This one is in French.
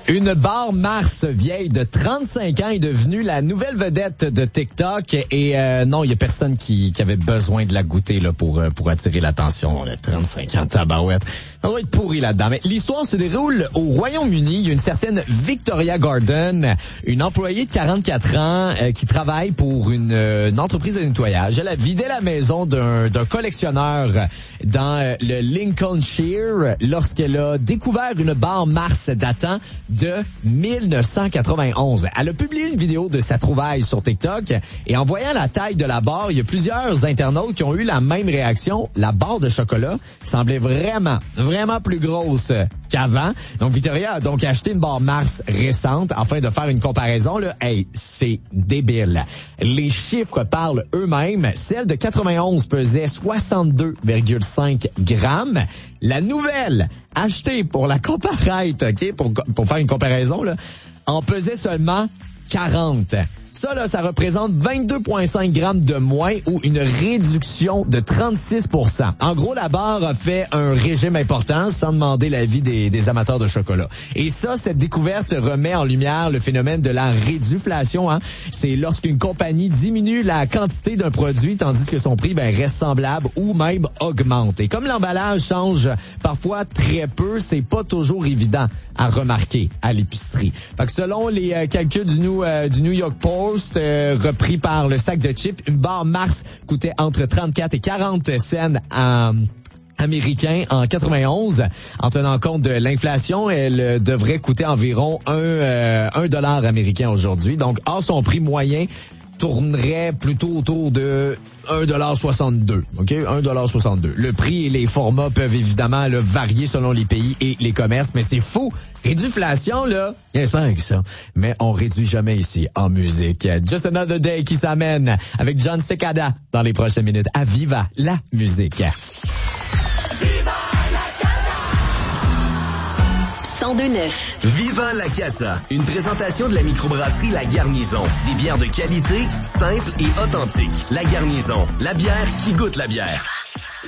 Une barre Mars vieille de 35 ans est devenue la nouvelle vedette de TikTok et non, il y a personne qui avait besoin de la goûter là pour attirer l'attention. On a 35 ans, tabarouette. On va être pourri là-dedans. Mais l'histoire se déroule au Royaume-Uni. Il y a une certaine Victoria Gordon, une employée de 44 ans qui travaille pour une entreprise de nettoyage. Elle a vidé la maison d'un collectionneur dans le Lincolnshire lorsqu'elle a découvert une barre Mars datant de 1991. Elle a publié une vidéo de sa trouvaille sur TikTok et en voyant la taille de la barre, il y a plusieurs internautes qui ont eu la même réaction. La barre de chocolat semblait vraiment plus grosse qu'avant. Donc Victoria a donc acheté une barre Mars récente afin de faire une comparaison. Là. Hey, c'est débile. Les chiffres parlent eux-mêmes. Celle de 91 pesait 62,5 grammes. La nouvelle, achetée pour la comparaître, OK, pour faire une comparaison, là, en pesait seulement 40. Ça, là, ça représente 22,5 grammes de moins ou une réduction de 36%. En gros, la barre a fait un régime important sans demander l'avis des amateurs de chocolat. Et ça, cette découverte remet en lumière le phénomène de la réduflation. Hein? C'est lorsqu'une compagnie diminue la quantité d'un produit tandis que son prix reste semblable ou même augmente. Et comme l'emballage change parfois très peu, c'est pas toujours évident à remarquer à l'épicerie. Fait que selon les calculs du New York Post, repris par le sac de chips, une barre Mars coûtait entre 34 et 40 cents américain en 91. En tenant compte de l'inflation, elle devrait coûter environ $1 américain aujourd'hui. Donc, hors son prix moyen, tournerait plutôt autour de $1,62. OK? $1,62. Le prix et les formats peuvent évidemment là, varier selon les pays et les commerces, mais c'est fou. Réduflation, là, il y a pas avec ça. Mais on réduit jamais ici en musique. Just Another Day qui s'amène avec John Cicada dans les prochaines minutes à Viva la musique. 102.9. Viva la Casa, une présentation de la microbrasserie La Garnison. Des bières de qualité, simples et authentiques. La Garnison, la bière qui goûte la bière.